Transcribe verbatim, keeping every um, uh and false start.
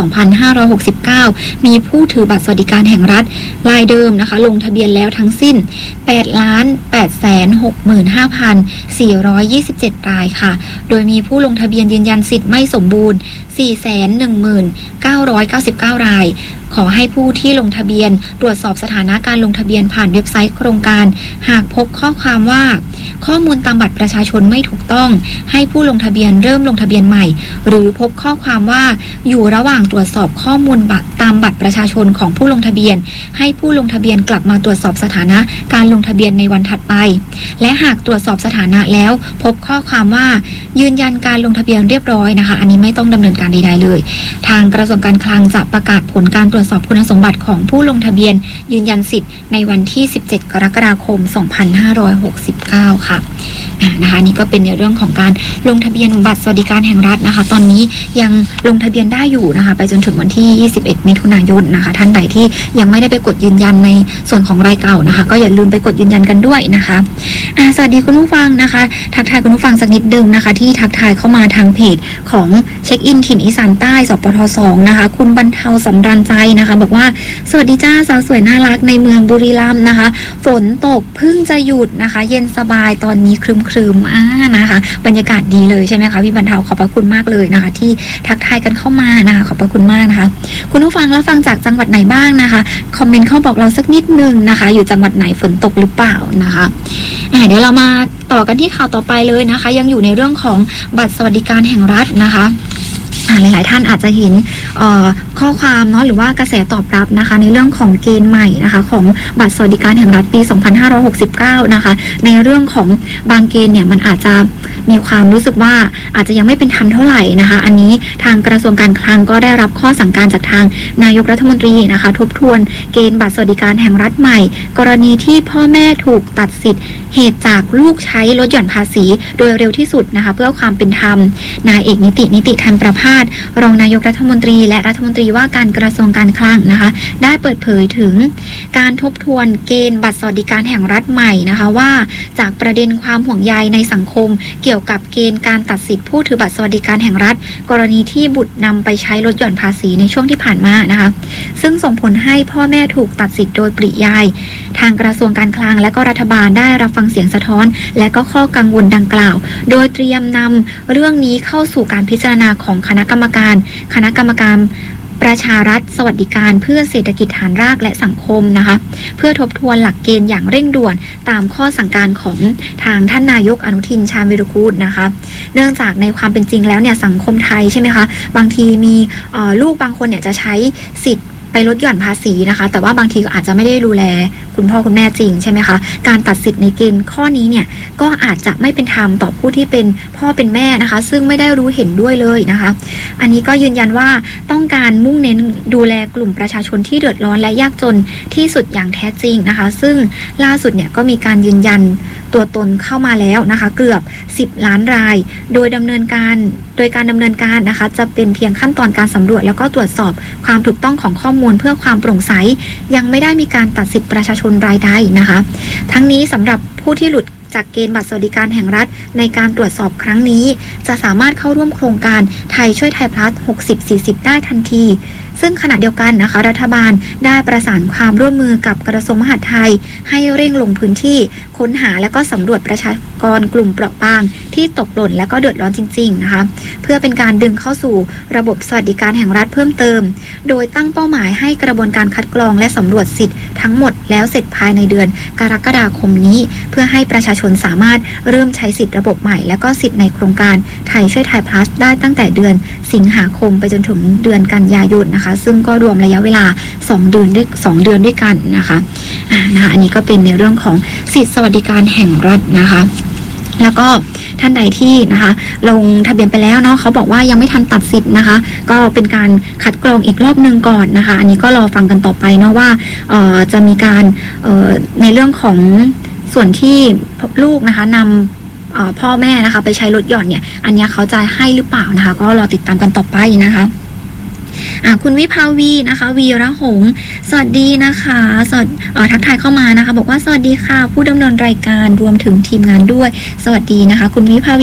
องพันห้าร้อยหกสิบเก้ามีผู้ถือบัตรสวัสดิการแห่งรัฐรายเดิมนะคะลงทะเบียนแล้วทั้งสิ้น แปดล้านแปดแสนหกหมื่นห้าพันสี่ร้อยยี่สิบเจ็ด รายค่ะโดยมีผู้ลงทะเบียนยืนยันสิทธิ์ไม่สมบูรณ์ สี่แสนหนึ่งหมื่นเก้าร้อยเก้าสิบเก้า รายขอให้ผู้ที่ลงทะเบียนตรวจสอบสถานะการลงทะเบียนผ่านเว็บไซต์โครงการหากพบข้อความว่าข้อมูลตามบัตรประชาชนไม่ถูกต้องให้ผู้ลงทะเบียนเริ่มลงทะเบียนใหม่หรือพบข้อความว่าอยู่ระหว่างตรวจสอบข้อมูลบัตรตามบัตรประชาชนของผู้ลงทะเบียนให้ผู้ลงทะเบียนกลับมาตรวจสอบสถานะการลงทะเบียนในวันถัดไปและหากตรวจสอบสถานะแล้วพบข้อความว่ายืนยันการลงทะเบียนเรียบร้อยนะคะอันนี้ไม่ต้องดำเนินการใดๆเลยทางกระทรวงการคลังจะประกาศผลการตรวจสอบคุณสมบัติของผู้ลงทะเบียนยืนยันสิทธิ์ในวันที่สิบเจ็ดกรกฎาคมสองพันห้าร้อยหกสิบเก้าค่ะนะคะนี่ก็เป็นในเรื่องของการลงทะเบียนบัตรสวัสดิการแห่งรัฐนะคะตอนนี้ยังลงทะเบียนได้อยู่นะคะไปจนถึงวันที่ยี่สิบเอ็ดมิถุนายนนะคะท่านใดที่ยังไม่ได้ไปกดยืนยันในส่วนของรายเก่านะคะก็อย่าลืมไปกดยืนยันกันด้วยนะคะอ่าสวัสดีคุณผู้ฟังนะคะทักทายคุณผู้ฟังสักนิดนึงนะคะที่ทักทายเข้ามาทางเพจของเช็คอินถิ่นอีสานใต้สปทสองนะคะคุณบรรเทาสำราญใจนะคะบอกว่าสวัสดีจ้าสาวสวยน่ารักในเมืองบุรีรัมย์นะคะฝนตกเพิ่งจะหยุดนะคะเย็นสบายตอนนี้ครึมๆอ่านะคะบรรยากาศดีเลยใช่ไหมคะพี่บรรเทาขอบพระคุณมากเลยนะคะที่ทักทายกันเข้ามานะคะขอบพระคุณมากนะคะคุณผู้ฟังแล้วฟังจากจังหวัดไหนบ้างนะคะคอมเมนต์เข้าบอกเราสักนิดนึงนะคะอยู่จังหวัดไหนฝนตกหรือเปล่านะคะอ่าเดี๋ยวเรามาต่อกันที่ข่าวต่อไปเลยนะคะยังอยู่ในเรื่องของบัตรสวัสดิการแห่งรัฐนะคะหลายๆท่านอาจจะเห็นข้อความเนาะหรือว่ากระแสตอบรับนะคะในเรื่องของเกณฑ์ใหม่นะคะของบัตรสวัสดิการแห่งรัฐปีสองพันห้าร้อยหกสิบเก้านะคะในเรื่องของบางเกณฑ์เนี่ยมันอาจจะมีความรู้สึกว่าอาจจะยังไม่เป็นธรรมเท่าไหร่นะคะอันนี้ทางกระทรวงการคลังก็ได้รับข้อสั่งการจากทางนายกรัฐมนตรีนะคะทบทวนเกณฑ์บัตรสวัสดิการแห่งรัฐใหม่กรณีที่พ่อแม่ถูกตัดสิทธิ์เหตุจากลูกใช้ลดหย่อนภาษีโดยเร็วที่สุดนะคะเพื่อความเป็นธรรมนายเอกนิตินิติธรรมประภาสรองนายกรัฐมนตรีและรัฐมนตรีว่าการกระทรวงการคลังนะคะได้เปิดเผยถึงการทบทวนเกณฑ์บัตรสวัสดิการแห่งรัฐใหม่นะคะว่าจากประเด็นความห่วงใยในสังคมเกี่ยวกับเกณฑ์การตัดสิทธิ์ผู้ถือบัตรสวัสดิการแห่งรัฐกรณีที่บุตรนำไปใช้ลดหย่อนภาษีในช่วงที่ผ่านมานะคะซึ่งส่งผลให้พ่อแม่ถูกตัดสิทธิ์โดยปริยายทางกระทรวงการคลังและก็รัฐบาลได้รับฟังเสียงสะท้อนและก็ข้อกังวลดังกล่าวโดยเตรียมนำเรื่องนี้เข้าสู่การพิจารณาของคณะกรรมการคณะกรรมการประชารัฐสวัสดิการเพื่อเศรษฐกิจฐานรากและสังคมนะคะเพื่อทบทวนหลักเกณฑ์อย่างเร่งด่วนตามข้อสั่งการของทางท่านนายกอนุทินชาญวิรากูลนะคะเนื่องจากในความเป็นจริงแล้วเนี่ยสังคมไทยใช่ไหมคะบางทีมีลูกบางคนเนี่ยจะใช้สิทธิ์ไปลดหย่อนภาษีนะคะแต่ว่าบางทีก็อาจจะไม่ได้ดูแลคุณพ่อคุณแม่จริงใช่ไหมคะการตัดสิทธิ์ในเกณฑ์ข้อนี้เนี่ยก็อาจจะไม่เป็นธรรมต่อผู้ที่เป็นพ่อเป็นแม่นะคะซึ่งไม่ได้รู้เห็นด้วยเลยนะคะอันนี้ก็ยืนยันว่าต้องการมุ่งเน้นดูแลกลุ่มประชาชนที่เดือดร้อนและยากจนที่สุดอย่างแท้จริงนะคะซึ่งล่าสุดเนี่ยก็มีการยืนยันตัวตนเข้ามาแล้วนะคะเกือบสิบล้านรายโดยดำเนินการโดยการดำเนินการนะคะจะเป็นเพียงขั้นตอนการสำรวจแล้วก็ตรวจสอบความถูกต้องของข้อมูลเพื่อความโปร่งใสยังไม่ได้มีการตัดสิทธิประชาชนรายใดนะคะทั้งนี้สำหรับผู้ที่หลุดจากเกณฑ์บัตรสวัสดิการแห่งรัฐในการตรวจสอบครั้งนี้จะสามารถเข้าร่วมโครงการไทยช่วยไทยพลัสหกสิบ สี่สิบได้ทันทีซึ่งขณะเดียวกันนะคะรัฐบาลได้ประสานความร่วมมือกับกระทรวงมหาดไทยให้เร่งลงพื้นที่ค้นหาและก็สำรวจประชากรกลุ่มเปราะบางที่ตกหล่นและก็เดือดร้อนจริงๆนะคะเพื่อเป็นการดึงเข้าสู่ระบบสวัสดิการแห่งรัฐเพิ่มเติมโดยตั้งเป้าหมายให้กระบวนการคัดกรองและสำรวจสิทธิ์ทั้งหมดแล้วเสร็จภายในเดือนกรกฎาคมนี้เพื่อให้ประชาชนสามารถเริ่มใช้สิทธิ์ระบบใหม่และก็สิทธิ์ในโครงการไทยช่วยไทยพลัสได้ตั้งแต่เดือนสิงหาคมไปจนถึงเดือนกันยายนนะคะซึ่งก็รวมระยะเวลาสองเดือนด้วยสองเดือนด้วยกันนะคะอ่านะคะอันนี้ก็เป็นในเรื่องของสิทธิสวัสดิการแห่งรัฐนะคะแล้วก็ท่านใดที่นะคะลงทะเบียนไปแล้วเนาะเขาบอกว่ายังไม่ทันตัดสิทธิ์นะคะก็เป็นการคัดกรองอีกรอบนึงก่อนนะคะอันนี้ก็รอฟังกันต่อไปเนาะว่าเอ่อจะมีการเอ่อในเรื่องของส่วนที่ลูกนะคะนำพ่อแม่นะคะไปใช้ลดหย่อนเนี่ยอันนี้เขาจะให้หรือเปล่านะคะก็รอติดตามกันต่อไปนะคะอ่าคุณวิภาวีนะคะวีระหงษ์สวัสดีนะคะสวัสดีทักทายเข้ามานะคะบอกว่าสวัสดีค่ะผู้ดำเนินรายการรวมถึงทีมงานด้วยสวัสดีนะคะคุณวิภาวี